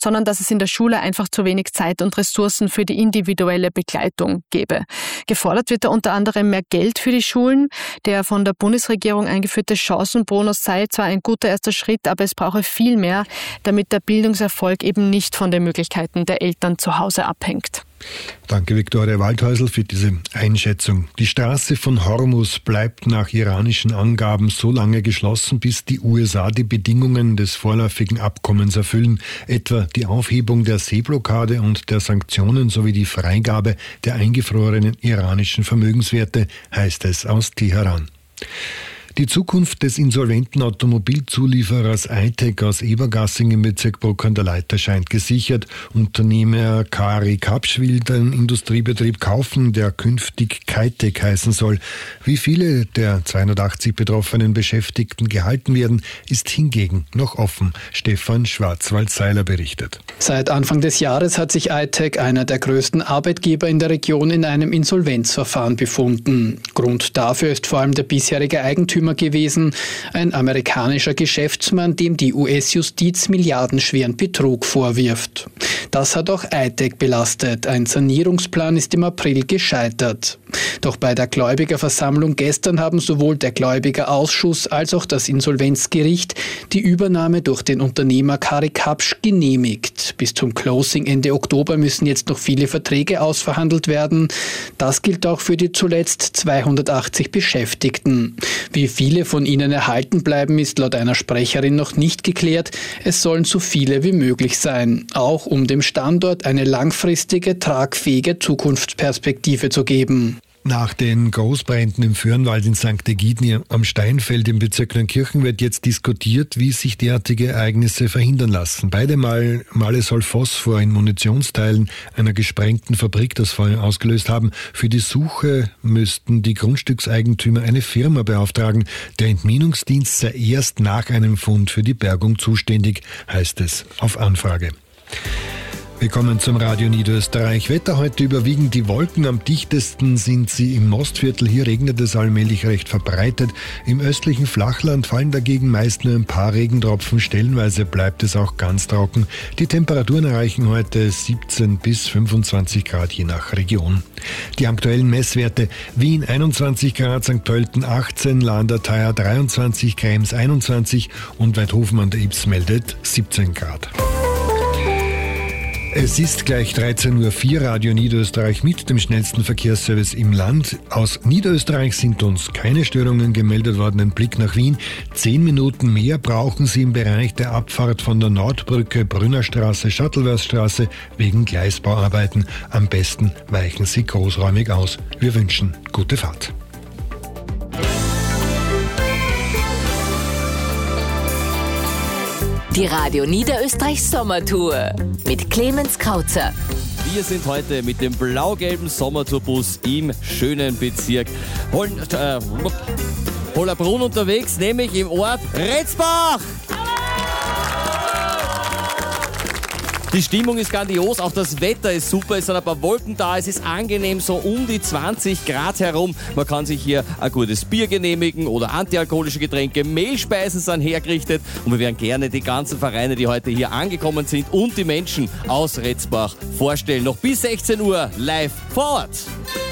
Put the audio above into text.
sondern dass es in der Schule einfach zu wenig Zeit und Ressourcen für die individuelle Begleitung gäbe. Gefordert wird da unter anderem mehr Geld für die Schulen. Der von der Bundesregierung eingeführte Chancenbonus sei zwar ein guter erster Schritt, aber es brauche viel mehr, damit der Bildungserfolg eben nicht von den Möglichkeiten der Eltern zu Hause abhängt. Danke, Viktoria Waldhäusl, für diese Einschätzung. Die Straße von Hormuz bleibt nach iranischen Angaben so lange geschlossen, bis die USA die Bedingungen des vorläufigen Abkommens erfüllen, etwa die Aufhebung der Seeblockade und der Sanktionen sowie die Freigabe der eingefrorenen iranischen Vermögenswerte, heißt es aus Teheran. Die Zukunft des insolventen Automobilzulieferers iTech aus Ebergassing im Bezirk Bruck an der Leitha scheint gesichert. Unternehmer Kari Kapsch will den Industriebetrieb kaufen, der künftig Kitec heißen soll. Wie viele der 280 betroffenen Beschäftigten gehalten werden, ist hingegen noch offen. Stefan Schwarzwald-Seiler berichtet. Seit Anfang des Jahres hat sich iTech, einer der größten Arbeitgeber in der Region, in einem Insolvenzverfahren befunden. Grund dafür ist vor allem der bisherige Eigentümer gewesen, ein amerikanischer Geschäftsmann, dem die US-Justiz milliardenschweren Betrug vorwirft. Das hat auch iTech belastet. Ein Sanierungsplan ist im April gescheitert. Doch bei der Gläubigerversammlung gestern haben sowohl der Gläubigerausschuss als auch das Insolvenzgericht die Übernahme durch den Unternehmer Kari Kapsch genehmigt. Bis zum Closing Ende Oktober müssen jetzt noch viele Verträge ausverhandelt werden. Das gilt auch für die zuletzt 280 Beschäftigten. Wie viele von ihnen erhalten bleiben, ist laut einer Sprecherin noch nicht geklärt. Es sollen so viele wie möglich sein, auch um dem Standort eine langfristige, tragfähige Zukunftsperspektive zu geben. Nach den Großbränden im Föhrenwald in St. Egidien am Steinfeld im Bezirk Neunkirchen wird jetzt diskutiert, wie sich derartige Ereignisse verhindern lassen. Beide Male soll Phosphor in Munitionsteilen einer gesprengten Fabrik das Feuer ausgelöst haben. Für die Suche müssten die Grundstückseigentümer eine Firma beauftragen. Der Entminungsdienst sei erst nach einem Fund für die Bergung zuständig, heißt es auf Anfrage. Wir kommen zum Radio Niederösterreich. Wetter heute überwiegend die Wolken. Am dichtesten sind sie im Mostviertel. Hier regnet es allmählich recht verbreitet. Im östlichen Flachland fallen dagegen meist nur ein paar Regentropfen. Stellenweise bleibt es auch ganz trocken. Die Temperaturen erreichen heute 17 bis 25 Grad je nach Region. Die aktuellen Messwerte: Wien 21 Grad, St. Pölten 18, Landau-Theier 23, Krems 21 und Weidhofen an der Ybbs meldet 17 Grad. Es ist gleich 13.04 Uhr, Radio Niederösterreich mit dem schnellsten Verkehrsservice im Land. Aus Niederösterreich sind uns keine Störungen gemeldet worden. Ein Blick nach Wien. 10 Minuten mehr brauchen Sie im Bereich der Abfahrt von der Nordbrücke, Brünnerstraße, Shuttleworthstraße wegen Gleisbauarbeiten. Am besten weichen Sie großräumig aus. Wir wünschen gute Fahrt. Die Radio Niederösterreich Sommertour mit Clemens Krauzer. Wir sind heute mit dem blau-gelben Sommertourbus im schönen Bezirk Hollabrunn unterwegs, nämlich im Ort Retzbach. Die Stimmung ist grandios, auch das Wetter ist super, es sind ein paar Wolken da, es ist angenehm, so um die 20 Grad herum. Man kann sich hier ein gutes Bier genehmigen oder antialkoholische Getränke, Mehlspeisen sind hergerichtet und wir werden gerne die ganzen Vereine, die heute hier angekommen sind und die Menschen aus Retzbach vorstellen. Noch bis 16 Uhr live vor Ort.